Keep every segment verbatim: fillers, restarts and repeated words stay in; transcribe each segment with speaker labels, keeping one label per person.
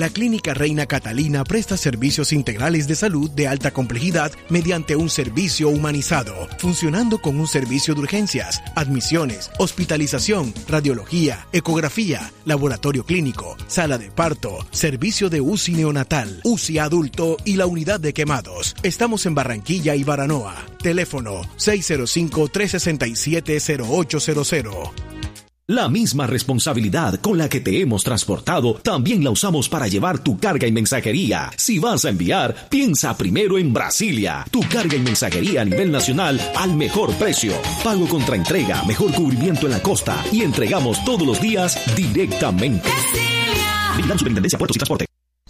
Speaker 1: La Clínica Reina Catalina presta servicios integrales de salud de alta complejidad mediante un servicio humanizado, funcionando con un servicio de urgencias, admisiones, hospitalización, radiología, ecografía, laboratorio clínico, sala de parto, servicio de U C I neonatal, U C I adulto y la unidad de quemados. Estamos en Barranquilla y Baranoa. Teléfono seis cero cinco, tres seis siete, cero ocho cero cero.
Speaker 2: La misma responsabilidad con la que te hemos transportado, también la usamos para llevar tu carga y mensajería. Si vas a enviar, piensa primero en Brasilia. Tu carga y mensajería a nivel nacional al mejor precio. Pago contra entrega, mejor cubrimiento en la costa y entregamos todos los días directamente. Vigilando Superintendencia de Puertos y Transporte.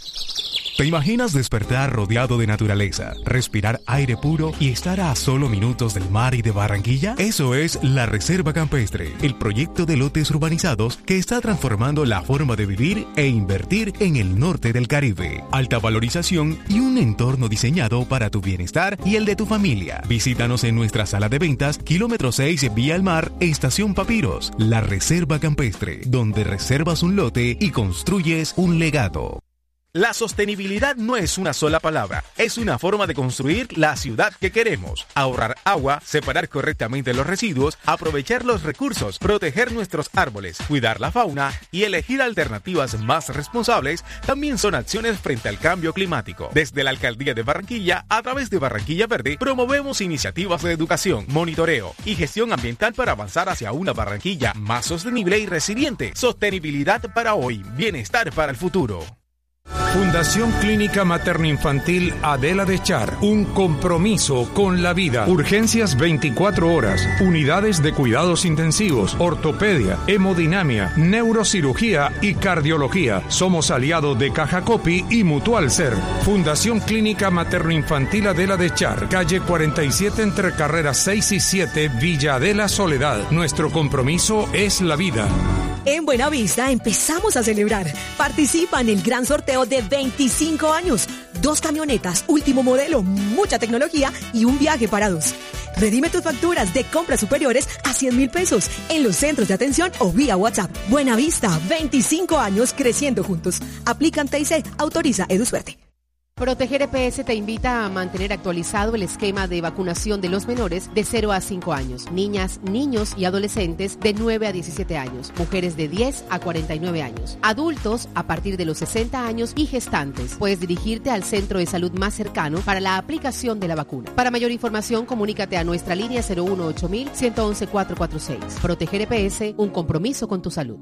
Speaker 3: ¿Te imaginas despertar rodeado de naturaleza, respirar aire puro y estar a solo minutos del mar y de Barranquilla? Eso es la Reserva Campestre, el proyecto de lotes urbanizados que está transformando la forma de vivir e invertir en el norte del Caribe. Alta valorización y un entorno diseñado para tu bienestar y el de tu familia. Visítanos en nuestra sala de ventas, kilómetro seis, Vía al Mar, Estación Papiros. La Reserva Campestre, donde reservas un lote y construyes un legado.
Speaker 4: La sostenibilidad no es una sola palabra, es una forma de construir la ciudad que queremos. Ahorrar agua, separar correctamente los residuos, aprovechar los recursos, proteger nuestros árboles, cuidar la fauna y elegir alternativas más responsables también son acciones frente al cambio climático. Desde la Alcaldía de Barranquilla, a través de Barranquilla Verde, promovemos iniciativas de educación, monitoreo y gestión ambiental para avanzar hacia una Barranquilla más sostenible y resiliente. Sostenibilidad para hoy, bienestar para el futuro.
Speaker 5: Fundación Clínica Materno-Infantil Adela de Char, un compromiso con la vida. Urgencias veinticuatro horas, unidades de cuidados intensivos, ortopedia, hemodinamia, neurocirugía y cardiología. Somos aliados de Caja Copi y Mutual Ser. Fundación Clínica Materno-Infantil Adela de Char, calle cuarenta y siete entre carreras seis y siete, Villa Adela Soledad. Nuestro compromiso es la vida.
Speaker 6: En Buenavista empezamos a celebrar. Participa en el gran sorteo de veinticinco años. Dos camionetas, último modelo, mucha tecnología y un viaje para dos. Redime tus facturas de compras superiores a cien mil pesos en los centros de atención o vía WhatsApp. Buenavista, veinticinco años creciendo juntos. Aplican T I C, autoriza EduSuerte.
Speaker 7: Proteger E P S te invita a mantener actualizado el esquema de vacunación de los menores de cero a cinco años, niñas, niños y adolescentes de nueve a diecisiete años, mujeres de diez a cuarenta y nueve años, adultos a partir de los sesenta años y gestantes. Puedes dirigirte al centro de salud más cercano para la aplicación de la vacuna. Para mayor información, comunícate a nuestra línea cero uno ocho mil, ciento once, cuatrocientos cuarenta y seis. Proteger E P S, un compromiso con tu salud.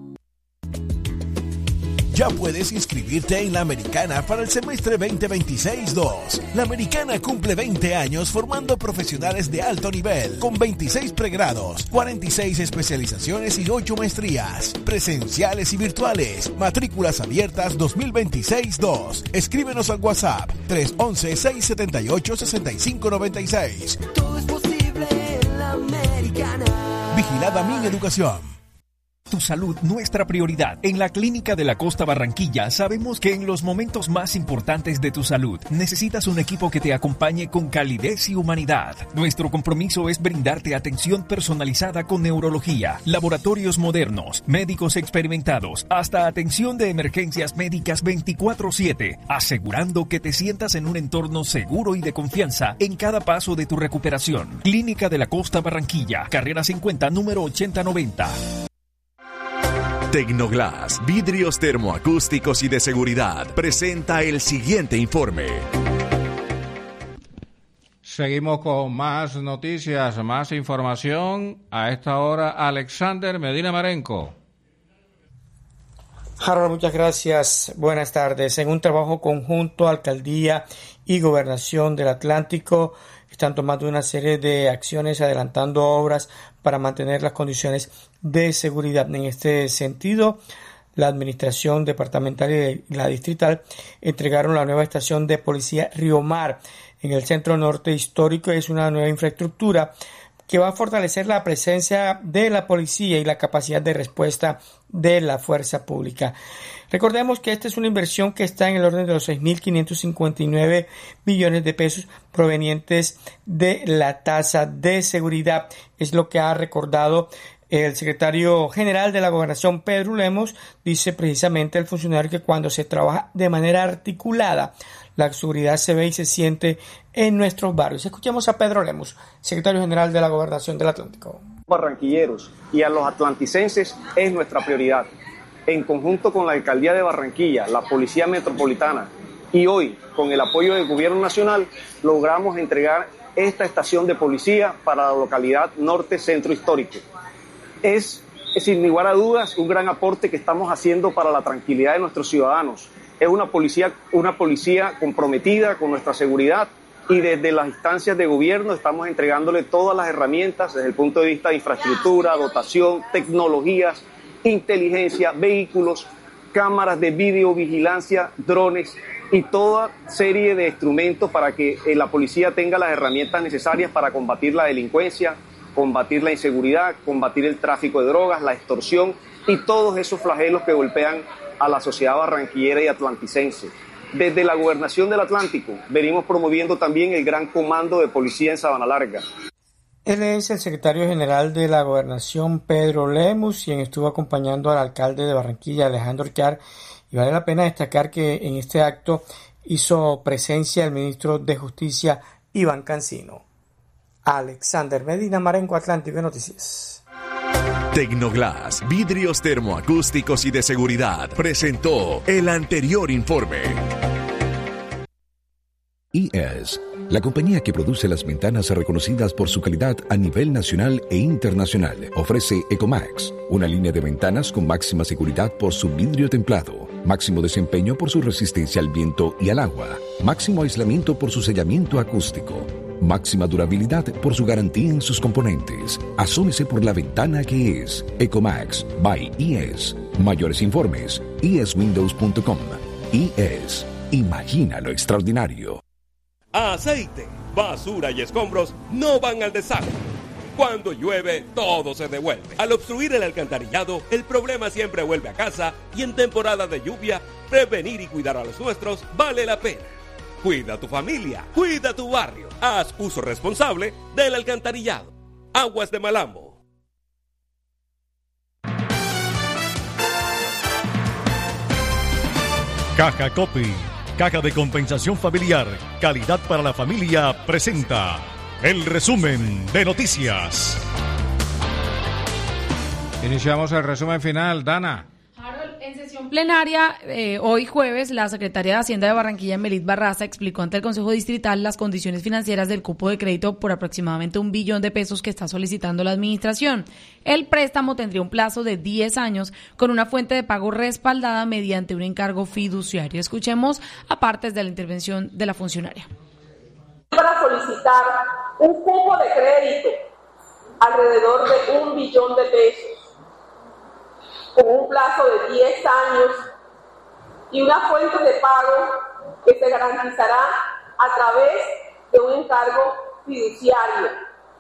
Speaker 1: Ya puedes inscribirte en la Americana para el semestre veinte veintiséis dos. La Americana cumple veinte años formando profesionales de alto nivel, con veintiséis pregrados, cuarenta y seis especializaciones y ocho maestrías, presenciales y virtuales. Matrículas abiertas dos mil veintiséis dos. Escríbenos al WhatsApp tres once, seis setenta y ocho, sesenta y cinco noventa y seis.
Speaker 8: Todo es posible en la Americana.
Speaker 1: Vigilada Mi Educación.
Speaker 9: Tu salud, nuestra prioridad. En la Clínica de la Costa Barranquilla sabemos que en los momentos más importantes de tu salud necesitas un equipo que te acompañe con calidez y humanidad. Nuestro compromiso es brindarte atención personalizada con neurología, laboratorios modernos, médicos experimentados, hasta atención de emergencias médicas veinticuatro siete, asegurando que te sientas en un entorno seguro y de confianza en cada paso de tu recuperación. Clínica de la Costa Barranquilla, carrera cincuenta, número ochenta noventa.
Speaker 10: Tecnoglass, vidrios termoacústicos y de seguridad, presenta el siguiente informe.
Speaker 11: Seguimos con más noticias, más información. A esta hora, Alexander Medina Marenco.
Speaker 12: Harold, muchas gracias. Buenas tardes. En un trabajo conjunto, Alcaldía y Gobernación del Atlántico están tomando una serie de acciones, adelantando obras para mantener las condiciones de seguridad. En este sentido, la Administración Departamental y la Distrital entregaron la nueva estación de policía Río Mar en el Centro Norte Histórico. Es una nueva infraestructura que va a fortalecer la presencia de la policía y la capacidad de respuesta de la fuerza pública. Recordemos que esta es una inversión que está en el orden de los seis mil quinientos cincuenta y nueve millones de pesos provenientes de la tasa de seguridad. Es lo que ha recordado El secretario general de la Gobernación, Pedro Lemos, dice precisamente el funcionario que cuando se trabaja de manera articulada, la seguridad se ve y se siente en nuestros barrios. Escuchemos a Pedro Lemos, secretario general de la Gobernación del Atlántico.
Speaker 13: Barranquilleros y a los atlanticenses es nuestra prioridad. En conjunto con la Alcaldía de Barranquilla, la Policía Metropolitana y hoy, con el apoyo del Gobierno Nacional, logramos entregar esta estación de policía para la localidad Norte Centro Histórico. Es, es sin lugar a dudas un gran aporte que estamos haciendo para la tranquilidad de nuestros ciudadanos. Es una policía, una policía comprometida con nuestra seguridad y desde las instancias de gobierno estamos entregándole todas las herramientas desde el punto de vista de infraestructura, dotación, tecnologías, inteligencia, vehículos, cámaras de videovigilancia, drones y toda serie de instrumentos para que eh, la policía tenga las herramientas necesarias para combatir la delincuencia, combatir la inseguridad, combatir el tráfico de drogas, la extorsión y todos esos flagelos que golpean a la sociedad barranquillera y atlanticense. Desde la Gobernación del Atlántico venimos promoviendo también el Gran Comando de Policía en Sabana Larga.
Speaker 12: Él es el secretario general de la Gobernación, Pedro Lemus, quien estuvo acompañando al alcalde de Barranquilla, Alejandro Urquiar, y vale la pena destacar que en este acto hizo presencia el ministro de Justicia, Iván Cancino. Alexander Medina, Marengo, Atlántico Noticias.
Speaker 10: Tecnoglass, vidrios termoacústicos y de seguridad, presentó el anterior informe.
Speaker 14: I E S, la compañía que produce las ventanas reconocidas por su calidad a nivel nacional e internacional, ofrece Ecomax, una línea de ventanas con máxima seguridad por su vidrio templado, máximo desempeño por su resistencia al viento y al agua, máximo aislamiento por su sellamiento acústico, máxima durabilidad por su garantía en sus componentes. Asómese por la ventana que es Ecomax by I E S. Mayores informes, i es windows punto com. I E S, imagina lo extraordinario.
Speaker 15: Aceite, basura y escombros no van al desagüe. Cuando llueve, todo se devuelve. Al obstruir el alcantarillado, el problema siempre vuelve a casa y en temporada de lluvia, prevenir y cuidar a los nuestros vale la pena. Cuida a tu familia, cuida tu barrio. Haz uso responsable del alcantarillado. Aguas de Malambo.
Speaker 16: Caja Copy, Caja de Compensación Familiar, calidad para la familia, presenta el resumen de noticias.
Speaker 11: Iniciamos el resumen final, Dana.
Speaker 17: En sesión plenaria, eh, hoy jueves, la secretaria de Hacienda de Barranquilla, Melit Barraza, explicó ante el Consejo Distrital las condiciones financieras del cupo de crédito por aproximadamente un billón de pesos que está solicitando la administración. El préstamo tendría un plazo de diez años con una fuente de pago respaldada mediante un encargo fiduciario. Escuchemos a partes de la intervención de la funcionaria.
Speaker 18: Para solicitar un cupo de crédito alrededor de un billón de pesos, con un plazo de diez años y una fuente de pago que se garantizará a través de un encargo fiduciario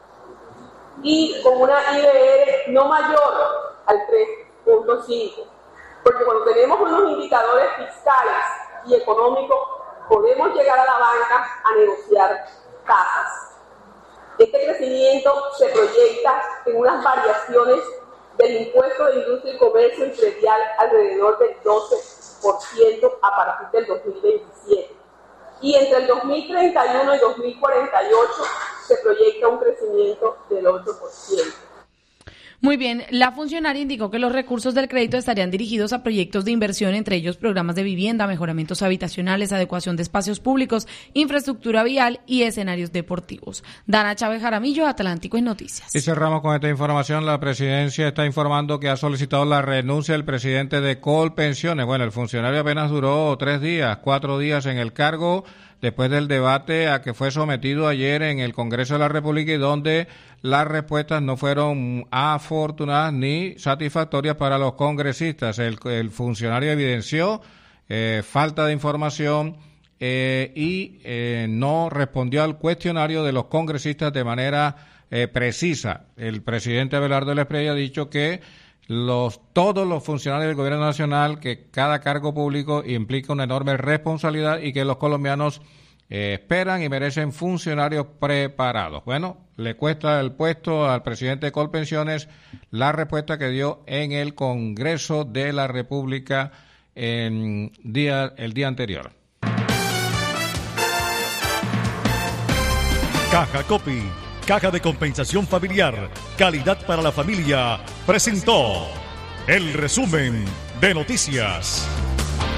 Speaker 18: y con una I B R no mayor al tres punto cinco, porque cuando tenemos unos indicadores fiscales y económicos podemos llegar a la banca a negociar tasas. Este crecimiento se proyecta en unas variaciones del impuesto de industria y comercio y predial alrededor del doce por ciento a partir del dos mil veintisiete. Y entre el dos mil treinta y uno y dos mil cuarenta y ocho se proyecta un crecimiento del ocho por ciento.
Speaker 17: Muy bien, la funcionaria indicó que los recursos del crédito estarían dirigidos a proyectos de inversión, entre ellos programas de vivienda, mejoramientos habitacionales, adecuación de espacios públicos, infraestructura vial y escenarios deportivos. Dana Chávez Jaramillo, Atlántico en Noticias.
Speaker 11: Y cerramos con esta información. La presidencia está informando que ha solicitado la renuncia del presidente de Colpensiones. Bueno, el funcionario apenas duró tres días, cuatro días en el cargo, después del debate a que fue sometido ayer en el Congreso de la República y donde las respuestas no fueron afortunadas ni satisfactorias para los congresistas. El, el funcionario evidenció eh, falta de información eh, y eh, no respondió al cuestionario de los congresistas de manera eh, precisa. El presidente Abelardo Lesprey ha dicho que los todos los funcionarios del gobierno nacional, que cada cargo público implica una enorme responsabilidad y que los colombianos eh, esperan y merecen funcionarios preparados. Bueno, le cuesta el puesto al presidente de Colpensiones la respuesta que dio en el Congreso de la República en día, el día anterior.
Speaker 16: Caja Copy, Caja de Compensación Familiar, calidad para la familia, presentó el resumen de noticias.